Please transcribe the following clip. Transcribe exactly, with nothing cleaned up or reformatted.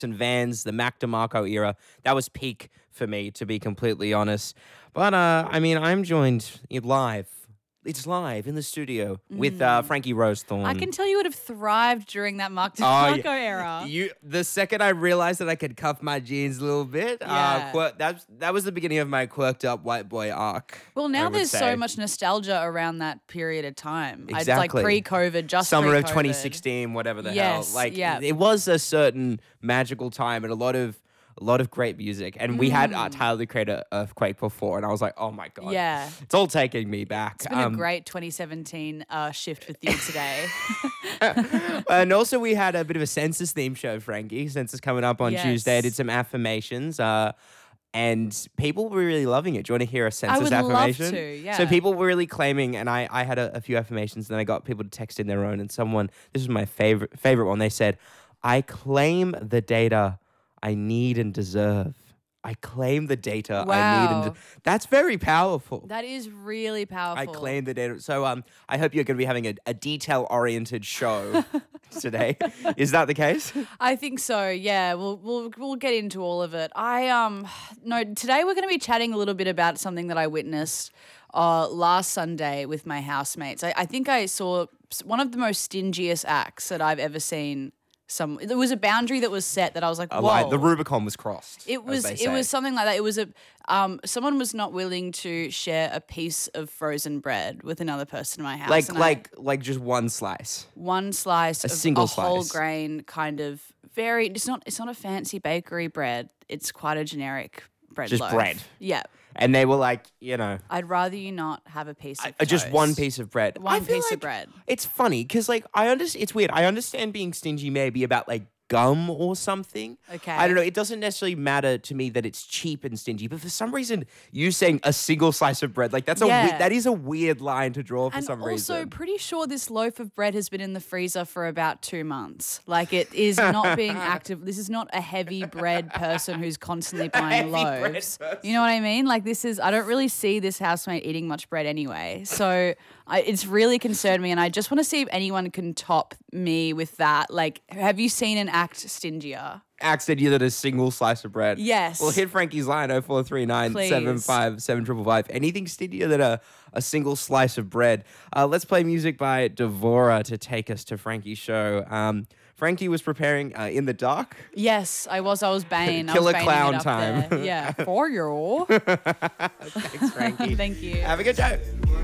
and Vans, the Mac DeMarco era. That was peak for me, to be completely honest. But, uh, I mean, I'm joined live. It's live in the studio with uh, Frankie Rosethorn. I can tell you would have thrived during that Mark Oh, DeMarco yeah. era. You, the second I realized that I could cuff my jeans a little bit, Yeah. uh, quir- that, that was the beginning of my quirked up white boy arc. Well, I now would there's say. so much nostalgia around that period of time. It's Exactly. like pre-COVID, just Summer of pre-COVID. twenty sixteen, whatever the Yes, hell. Like, yeah. it was a certain magical time and a lot of a lot of great music. And we had uh, Tyler, the creator of Quake before, and I was like, oh my God. Yeah. It's all taking me back. It's been Um, a great twenty seventeen uh, shift with you today. and also we had a bit of a census theme show, Frankie. Census coming up on Yes. Tuesday. I did some affirmations. Uh, and people were really loving it. Do you want to hear a census would love affirmation? to, yeah. So people were really claiming, and I, I had a, a few affirmations, and then I got people to text in their own. And someone, this was my favorite favorite one. They said, "I claim the data I need and deserve. I claim the data I need and Wow. de-" That's very powerful. That is really powerful. I claim the data. So um, I hope you're going to be having a, a detail-oriented show today. Is that the case? I think so. Yeah, we'll we'll we'll get into all of it. I um no today we're going to be chatting a little bit about something that I witnessed uh last Sunday with my housemates. I, I think I saw s- one of the most stingiest acts that I've ever seen. Some there was a boundary that was set that I was like, I whoa. lied. The Rubicon was crossed. It as was they it say. was something like that. It was a um someone was not willing to share a piece of frozen bread with another person in my house. like and I- like like just one slice. one slice A of single a whole slice. grain kind of very it's not it's not a fancy bakery bread. It's quite a generic bread Just loaf. bread. Yeah. And they were like, you know, I'd rather you not have a piece of uh, just toast. one piece of bread. I One feel piece of like bread. It's funny because, like, I understand. It's weird. I understand being stingy maybe about like gum or something. Okay. I don't know. It doesn't necessarily matter to me that it's cheap and stingy, but for some reason, you saying a single slice of bread, like that's a Yeah. weird, that is a weird line to draw for And some also, reason. pretty sure this loaf of bread has been in the freezer for about two months. Like, it is not being active. This is not a heavy bread person who's constantly buying heavy bread loaves. person. You know what I mean? Like, this is, I don't really see this housemate eating much bread anyway. So I, it's really concerned me. And I just want to see if anyone can top me with that. Like, have you seen an act stingier? Acted you that a single slice of bread. Yes. Well, hit Frankie's line oh four three nine seven five seven five five. Anything stingier than a, a single slice of bread. Uh, let's play music by Devora to take us to Frankie's show. Um, Frankie was preparing uh, in the dark. Yes, I was. I was Bane. I Killer was Baning clown it up time. there. Yeah, for you. Thanks, Frankie. Thank you. Have a good day.